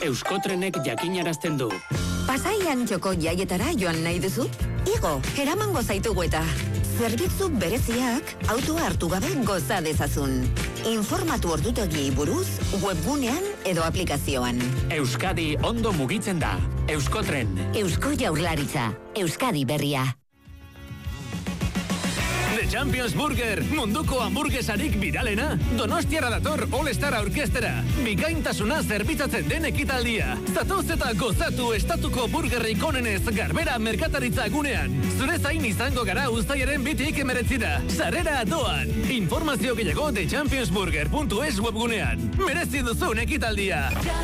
Euskotrenek jakinarazten du. Pasaian txoko jaietara joan nahi duzu? Igo, eramango zaitugu eta zerbitzu bereziak autoa hartu gabe goza dezazun. Informatu ordutegiei buruz, webgunean edo aplikazioan. Euskadi ondo mugitzen da. Euskotren. Eusko Jaurlaritza. Euskadi berria. The Champions Burger, munduko hamburguesarik viralena. Donostiara dator All-Star Orkestera. Bikaintasuna zerbitzatzen den ekitaldia. Zatoz eta gozatu estatuko burgerrik onenez Garbera merkataritza gunean. Zure zain izango gara uztailaren 2-19. Sarrera doan. Informazio gehiago thechampionsburger.es webgunean. Merezi duzun ekitaldia.